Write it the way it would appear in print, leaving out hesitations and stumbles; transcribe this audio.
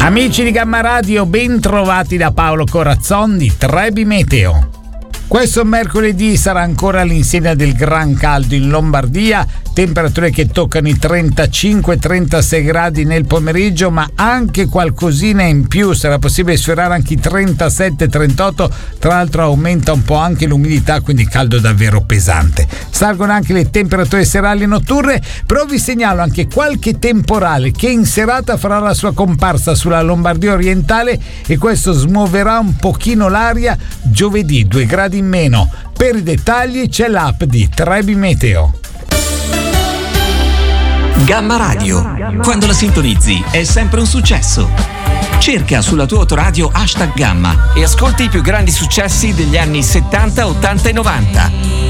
Amici di Gamma Radio, ben trovati da Paolo Corazzon di Trebi Meteo. Questo mercoledì sarà ancora all'insegna del gran caldo in Lombardia, temperature che toccano i 35-36 gradi nel pomeriggio, ma anche qualcosina in più, sarà possibile sfiorare anche i 37-38, tra l'altro aumenta un po' anche l'umidità, quindi caldo davvero pesante. Salgono anche le temperature serali e notturne, però vi segnalo anche qualche temporale che in serata farà la sua comparsa sulla Lombardia orientale e questo smuoverà un pochino l'aria. Giovedì 2 gradi in meno. Per i dettagli c'è l'app di Trebi Meteo. Gamma Radio, quando la sintonizzi è sempre un successo. Cerca sulla tua autoradio #Gamma e ascolti i più grandi successi degli anni 70, 80 e 90.